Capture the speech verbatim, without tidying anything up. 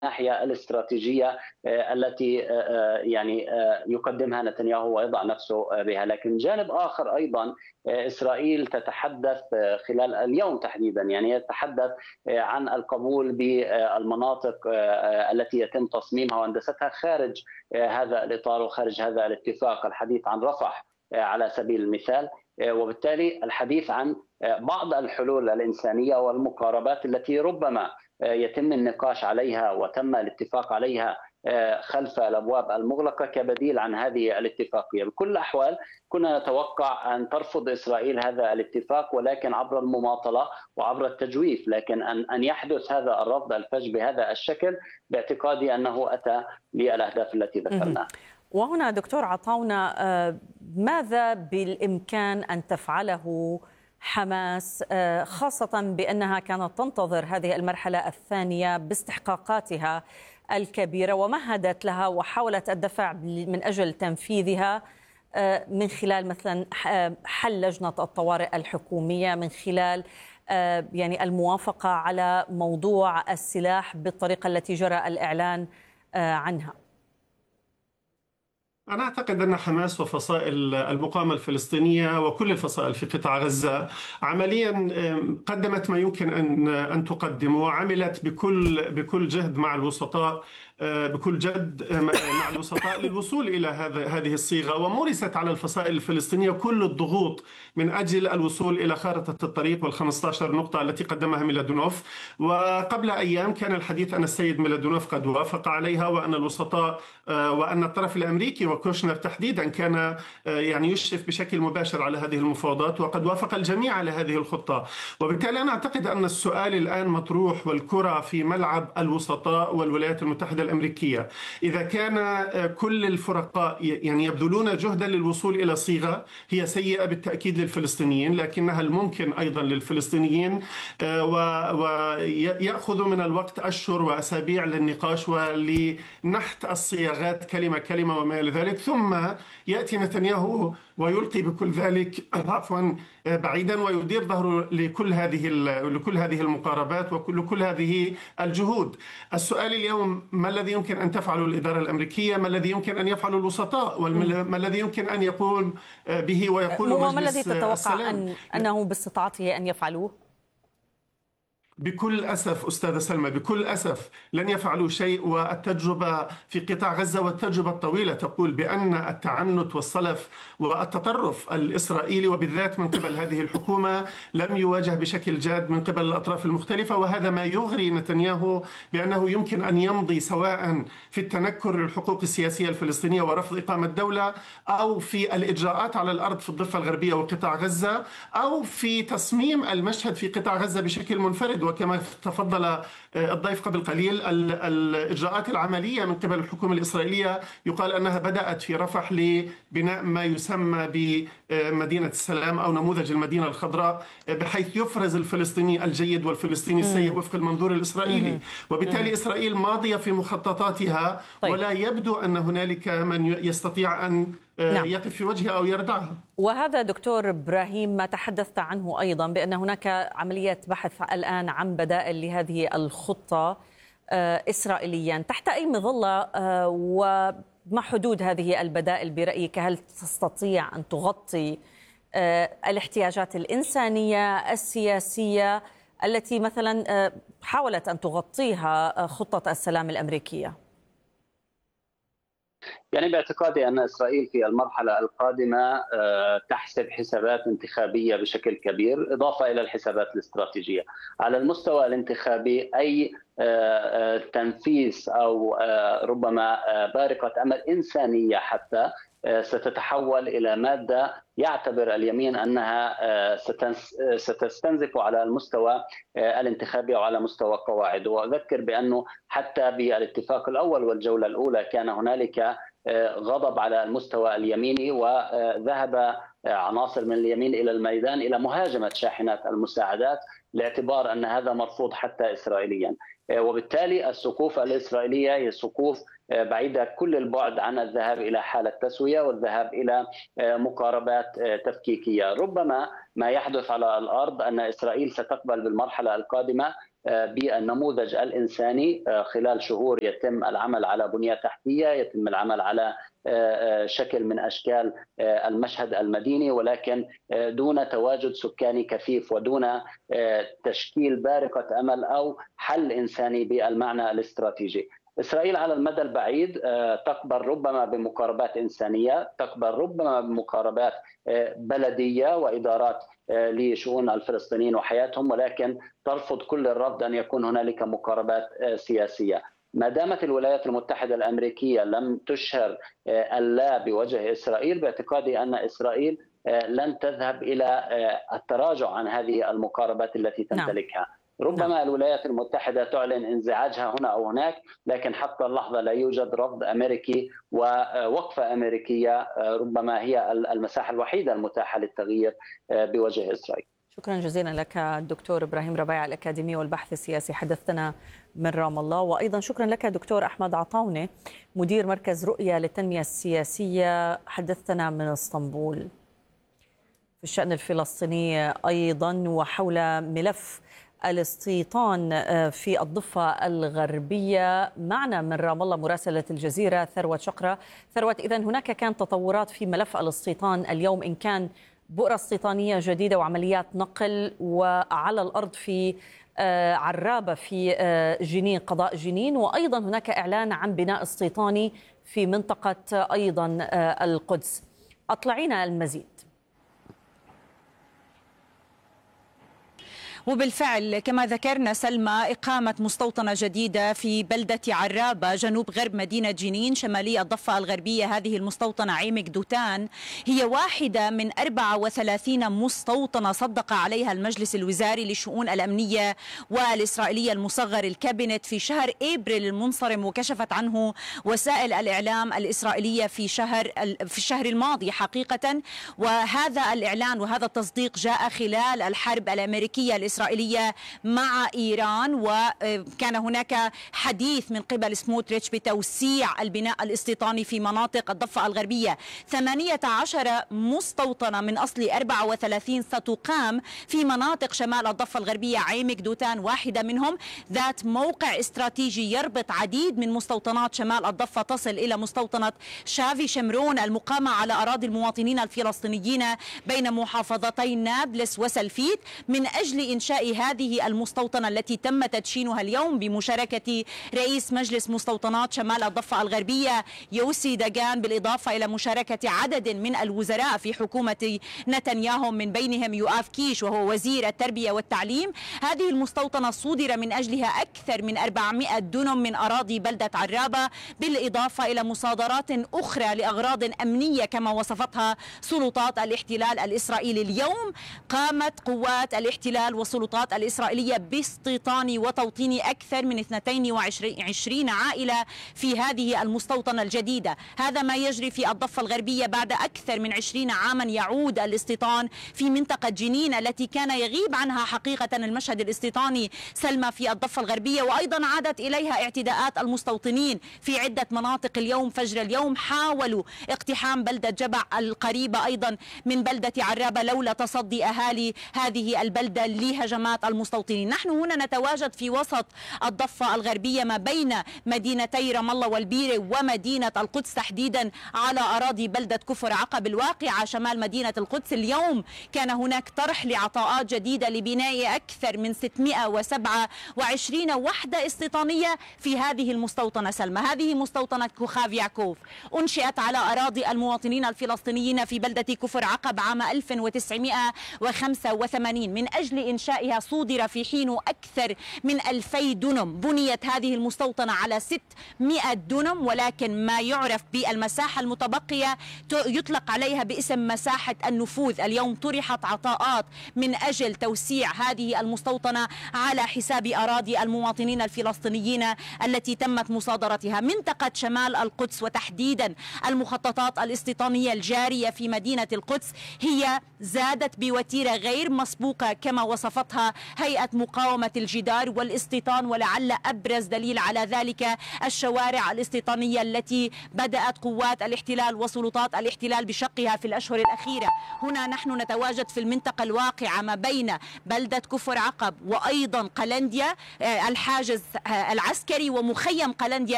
الناحية الاستراتيجية التي يعني يقدمها نتنياهو ويضع نفسه بها. لكن جانب آخر أيضا إسرائيل تتحدث خلال اليوم تحديدا، يعني يتحدث عن القبول بالمناطق التي يتم تصميمها وهندستها خارج هذا الإطار وخارج هذا الاتفاق، الحديث عن رفح على سبيل المثال، وبالتالي الحديث عن بعض الحلول الإنسانية والمقاربات التي ربما يتم النقاش عليها وتم الاتفاق عليها خلف الأبواب المغلقة كبديل عن هذه الاتفاقية. بكل الأحوال كنا نتوقع أن ترفض إسرائيل هذا الاتفاق، ولكن عبر المماطلة وعبر التجويف، لكن أن يحدث هذا الرفض الفج بهذا الشكل باعتقادي أنه أتى للأهداف التي ذكرناها. وهنا دكتور عطاونا، ماذا بالإمكان أن تفعله حماس، خاصة بأنها كانت تنتظر هذه المرحلة الثانية باستحقاقاتها الكبيرة ومهدت لها وحاولت الدفع من أجل تنفيذها من خلال مثلا حل لجنة الطوارئ الحكومية، من خلال يعني الموافقة على موضوع السلاح بالطريقة التي جرى الإعلان عنها؟ أنا أعتقد أن حماس وفصائل المقاومة الفلسطينية وكل الفصائل في قطاع غزة عمليا قدمت ما يمكن أن أن تقدمه، وعملت بكل بكل جهد مع الوسطاء بكل جد مع الوسطاء للوصول إلى هذا هذه الصيغة، ومورست على الفصائل الفلسطينية كل الضغوط من أجل الوصول إلى خارطة الطريق والخمسة عشر نقطة التي قدمها ميلادونوف. وقبل أيام كان الحديث أن السيد ميلادونوف قد وافق عليها، وأن الوسطاء وأن الطرف الأمريكي وكوشنر تحديدا كان يعني يشرف بشكل مباشر على هذه المفاوضات، وقد وافق الجميع على هذه الخطة. وبالتالي أنا أعتقد أن السؤال الآن مطروح والكرة في ملعب الوسطاء والولايات المتحدة الأمريكية. إذا كان كل الفرقاء يعني يبذلون جهدا للوصول إلى صيغة هي سيئة بالتأكيد للفلسطينيين، لكنها الممكن أيضا للفلسطينيين، ويأخذ من الوقت أشهر وأسابيع للنقاش ولنحت الصياغات كلمة كلمة وما إلى ذلك، ثم يأتي نتنياهو ويلقي بكل ذلك عفوا بعيدا ويدير ظهره لكل هذه لكل هذه المقاربات وكل كل هذه الجهود. السؤال اليوم: ما الذي يمكن أن تفعله الإدارة الأمريكية؟ ما الذي يمكن أن يفعله الوسطاء؟ وما الذي يمكن أن يقوم به ويقول مجلس السلام؟ وما الذي تتوقع أن أنه باستطاعته أن يفعلوه؟ بكل أسف أستاذة سلمى، بكل أسف لن يفعلوا شيء. والتجربة في قطاع غزة والتجربة الطويلة تقول بأن التعنت والصلف والتطرف الإسرائيلي وبالذات من قبل هذه الحكومة لم يواجه بشكل جاد من قبل الأطراف المختلفة، وهذا ما يغري نتنياهو بأنه يمكن أن يمضي سواء في التنكر للحقوق السياسية الفلسطينية ورفض إقامة دولة، أو في الإجراءات على الأرض في الضفة الغربية وقطاع غزة، أو في تصميم المشهد في قطاع غزة بشكل منفرد. وكما تفضل الضيف قبل قليل، الإجراءات العملية من قبل الحكومة الإسرائيلية يقال أنها بدأت في رفح لبناء ما يسمى بمدينة السلام أو نموذج المدينة الخضراء، بحيث يفرز الفلسطيني الجيد والفلسطيني السيء وفق المنظور الإسرائيلي. وبالتالي إسرائيل ماضية في مخططاتها، ولا يبدو أن هنالك من يستطيع أن نعم. يقف في وجهها أو يردعها. وهذا دكتور إبراهيم ما تحدثت عنه أيضا، بأن هناك عملية بحث الآن عن بدائل لهذه الخطة إسرائيليا. تحت أي مظلة وما حدود هذه البدائل برأيك؟ هل تستطيع أن تغطي الاحتياجات الإنسانية السياسية التي مثلا حاولت أن تغطيها خطة السلام الأمريكية؟ يعني باعتقادي أن إسرائيل في المرحلة القادمة تحسب حسابات انتخابية بشكل كبير، إضافة إلى الحسابات الاستراتيجية. على المستوى الانتخابي أي تنفيذ أو ربما بارقة أمل إنسانية حتى ستتحول إلى مادة يعتبر اليمين أنها ستستنزف على المستوى الانتخابي وعلى مستوى القواعد. وأذكر بأنه حتى بالاتفاق الأول والجولة الأولى كان هنالك غضب على المستوى اليميني، وذهب عناصر من اليمين إلى الميدان إلى مهاجمة شاحنات المساعدات لاعتبار أن هذا مرفوض حتى إسرائيليا. وبالتالي السقوف الإسرائيلية هي سقوف بعيدة كل البعد عن الذهاب إلى حالة تسوية والذهاب إلى مقاربات تفكيكية. ربما ما يحدث على الأرض أن إسرائيل ستقبل بالمرحلة القادمة بالنموذج الإنساني. خلال شهور يتم العمل على بنية تحتية، يتم العمل على شكل من أشكال المشهد المديني، ولكن دون تواجد سكاني كثيف ودون تشكيل بارقة أمل أو حل إنساني بالمعنى الاستراتيجي. إسرائيل على المدى البعيد تقبل ربما بمقاربات إنسانية، تقبل ربما بمقاربات بلدية وإدارات لشؤون الفلسطينيين وحياتهم، ولكن ترفض كل الرفض أن يكون هنالك مقاربات سياسية. ما دامت الولايات المتحدة الأمريكية لم تشهر اللا بوجه إسرائيل، باعتقادي أن إسرائيل لن تذهب إلى التراجع عن هذه المقاربات التي تمتلكها. نعم. ربما نعم. الولايات المتحدة تعلن انزعاجها هنا أو هناك، لكن حتى اللحظة لا يوجد رفض أمريكي ووقفة أمريكية ربما هي المساحة الوحيدة المتاحة للتغيير بوجه إسرائيل. شكرا جزيلا لك الدكتور إبراهيم ربيع الأكاديمي والبحث السياسي، حدثنا من رام الله. وأيضا شكرا لك دكتور أحمد عطاونة مدير مركز رؤية للتنمية السياسية، حدثنا من اسطنبول. في الشأن الفلسطيني أيضا وحول ملف الاستيطان في الضفة الغربية، معنا من رام الله مراسلة الجزيرة ثروت شقرة. ثروت، إذن هناك كانت تطورات في ملف الاستيطان اليوم، إن كان بؤرة استيطانية جديدة وعمليات نقل وعلى الأرض في عرابة في جنين، قضاء جنين، وأيضا هناك إعلان عن بناء استيطاني في منطقة أيضا القدس. أطلعينا المزيد. وبالفعل كما ذكرنا سلمى، إقامة مستوطنة جديدة في بلدة عرابة جنوب غرب مدينة جنين شمالي الضفة الغربية. هذه المستوطنة عيمك دوتان هي واحدة من أربعة وثلاثين مستوطنة صدق عليها المجلس الوزاري للشؤون الأمنية والإسرائيلية المصغر الكابينت في شهر إبريل المنصرم، وكشفت عنه وسائل الإعلام الإسرائيلية في شهر في الشهر الماضي حقيقة. وهذا الإعلان وهذا التصديق جاء خلال الحرب الأمريكية الإسرائيلية مع إيران، وكان هناك حديث من قبل سموتريتش بتوسيع البناء الاستيطاني في مناطق الضفة الغربية. ثمانية عشر مستوطنة من أصل أربعة وثلاثين ستقام في مناطق شمال الضفة الغربية. عيمك دوتان واحدة منهم، ذات موقع استراتيجي يربط عديد من مستوطنات شمال الضفة، تصل إلى مستوطنة شافي شمرون المقامة على أراضي المواطنين الفلسطينيين بين محافظتي نابلس وسلفيت، من أجل إنشاء هذه المستوطنة التي تم تدشينها اليوم بمشاركة رئيس مجلس مستوطنات شمال الضفة الغربية يوسي داغان، بالإضافة إلى مشاركة عدد من الوزراء في حكومة نتنياهو، من بينهم يؤاف كيش وهو وزير التربية والتعليم. هذه المستوطنة صدر من أجلها أكثر من أربعمائة دنم من أراضي بلدة عرابة، بالإضافة إلى مصادرات أخرى لأغراض أمنية كما وصفتها سلطات الاحتلال الإسرائيلي. اليوم قامت قوات الاحتلال والسلطات الإسرائيلية باستيطان وتوطين أكثر من اثنتين وعشرين عائلة في هذه المستوطنة الجديدة. هذا ما يجري في الضفة الغربية بعد أكثر من عشرين عاما يعود الاستيطان في منطقة جنين التي كان يغيب عنها حقيقة المشهد الاستيطاني سلمى في الضفة الغربية، وأيضا عادت إليها اعتداءات المستوطنين في عدة مناطق. اليوم فجر اليوم حاولوا اقتحام بلدة جبع القريبة أيضا من بلدة عرابة لولا تصدي أهالي هذه البلدة لهجمات المستوطنين. نحن هنا نتواجد في وسط الضفة الغربية ما بين مدينتي رام الله والبيرة ومدينة القدس تحديدا، على أراضي بلدة كفر عقب الواقعة شمال مدينة القدس. اليوم كان هناك طرح لعطاءات جديدة لبناء أكثر من ستمائة وسبعة وعشرين وحدة استيطانية في هذه المستوطنة سلمى. هذه مستوطنة كوخاف يعقوب أنشئت على أراضي المواطنين الفلسطينيين في بلدة كفر عقب عام ألف وتسعمائة وخمسة وثمانين. من أجل إنشائها صودر في حين أكثر من ألفي دنم. بنيت هذه المستوطنة على ستمائة دنم، ولكن ما يعرف بالمساحة المتبقية يطلق عليها باسم مساحة النفوذ. اليوم طرحت عطاءات من أجل توسيع هذه المستوطنة على حساب أراضي المواطنين الفلسطينيين التي تمت مصادرتها. منطقة شمال القدس وتحديدا المخططات الاستيطانية الجارية في مدينة القدس هي زادت بوتيرة غير مسبوقة كما وصفت رصفتها هيئة مقاومة الجدار والاستيطان، ولعل أبرز دليل على ذلك الشوارع الاستيطانية التي بدأت قوات الاحتلال وسلطات الاحتلال بشقها في الأشهر الأخيرة. هنا نحن نتواجد في المنطقة الواقعة ما بين بلدة كفر عقب وأيضا قلنديا، الحاجز العسكري ومخيم قلنديا